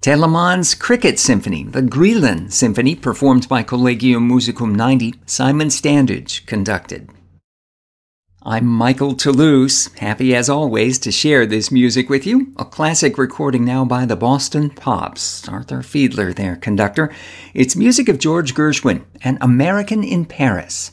Telemann's Cricket Symphony, the Greenland Symphony, performed by Collegium Musicum 90, Simon Standage conducted. I'm Michael Toulouse, happy as always to share this music with you. A classic recording now by the Boston Pops, Arthur Fiedler, their conductor. It's music of George Gershwin, An American in Paris.